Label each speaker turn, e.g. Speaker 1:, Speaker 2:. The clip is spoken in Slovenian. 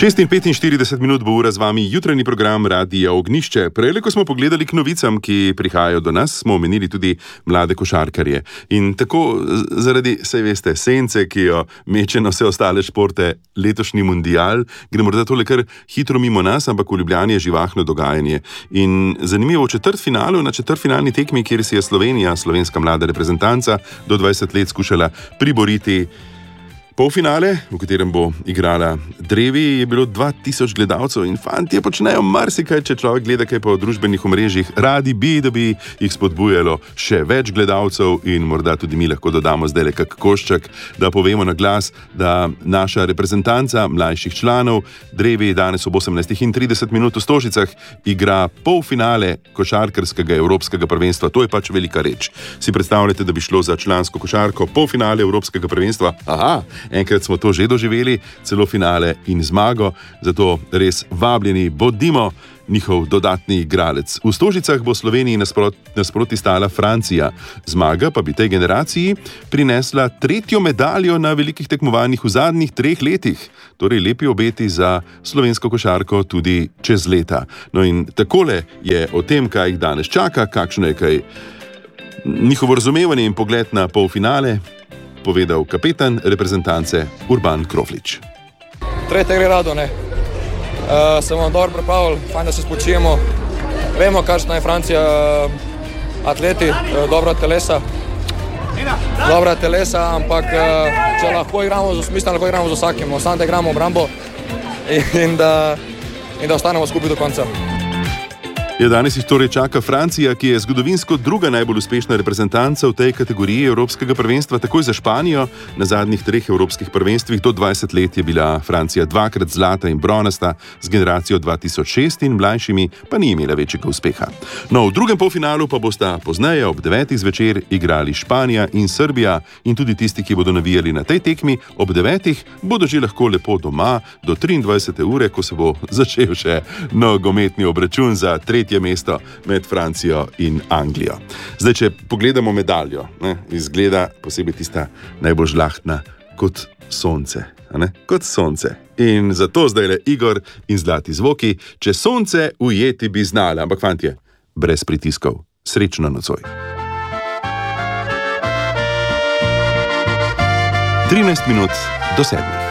Speaker 1: 6:45 bo ura z vami jutranji program Radia Ognjišče. Prej, ko smo pogledali k novicam, ki prihajajo do nas, smo omenili tudi mlade košarkarje. In tako zaradi, saj veste, sence, ki jo meče na vse ostale športe, letošnji mundial, gre morda tole kar hitro mimo nas, ampak v Ljubljani je živahno dogajanje. In zanimivo, v četrtfinalu, na četrtfinalni tekmi, kjer si je Slovenija, slovenska mlada reprezentanca, do 20 let skušala priboriti polfinale, v katerem bo igrala drevi, je bilo 2000 gledalcev in fantje počnejo marsikaj, če človek gleda kaj po družbenih omrežjih. Radi bi, da bi jih spodbujalo še več gledalcev in morda tudi mi lahko dodamo zdaj kak košček, da povemo na glas, da naša reprezentanca mlajših članov drevi danes ob 18:30 v Stožicah igra polfinale košarkarskega evropskega prvenstva. To je pač velika reč. Si predstavljate, da bi šlo za člansko košarko polfinale evropskega prvenstva? Aha! Enkrat smo to že doživeli, celo finale in zmago, zato res vabljeni bodimo njihov dodatni igralec. V Stožicah bo Sloveniji nasproti stala Francija. Zmaga pa bi tej generaciji prinesla 3. medaljo na velikih tekmovanjih v zadnjih 3 letih. Torej lepi obeti za slovensko košarko tudi čez leta. No in takole je o tem, kaj jih danes čaka, kakšno je kaj njihovo razumevanje in pogled na polfinale, povedal kapetan reprezentance Urban Kroflič.
Speaker 2: Tretje gre rado, ne. Sem vam dobro pripravil, fajn, da se spočijemo. Vemo, kakšna je Francija, atleti, dobra telesa, ampak če lahko igramo, mislim, lahko igramo z vsakim, samo da igramo obrambo in da ostanemo skupaj do konca.
Speaker 1: Ja, danes jih torej čaka Francija, ki je zgodovinsko druga najbolj uspešna reprezentanca v tej kategoriji evropskega prvenstva, takoj za Španijo. Na zadnjih 3 evropskih prvenstvih do 20 let je bila Francija 2-krat zlata in bronasta, z generacijo 2006 in mlajšimi pa ni imela večjega uspeha. No, v drugem polfinalu pa bosta pozneje ob 9. zvečer igrali Španija in Srbija in tudi tisti, ki bodo navijali na tej tekmi, ob 9. bodo že lahko lepo doma do 23. ure, ko se bo začel še nogometni obračun za 3. mesto med Francijo in Anglijo. Zdaj, če pogledamo medaljo, izgleda posebej tista najbolj žlahtna kot sonce. Kot sonce. In zato zdaj le Igor in zlati zvoki, če sonce ujeti bi znala. Ampak fantje, brez pritiskov. Srečno nocoj. 13 minut do 7.